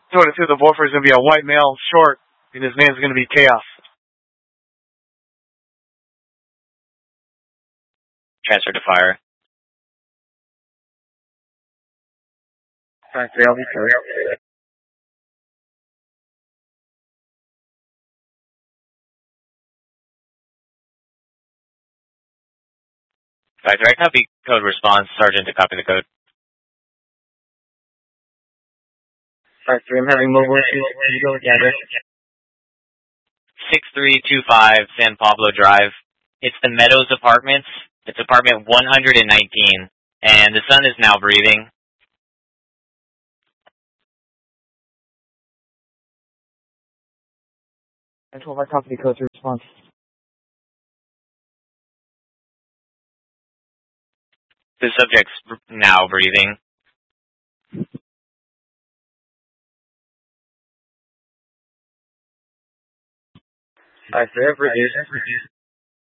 222, the Boyfriend is going to be a white male, short, and his name's going to be Chaos. Transfer to fire. 5-3, I'll be code. 5-3, copy code response. Sergeant to copy the code. 5-3, I'm having mobile issues. Can you go with the address? 6325 San Pablo Drive. It's the Meadows Apartments. It's apartment 119, and the son is now breathing. And 12, I copy the code to response. The subject's now breathing. 5-3, I've reduced.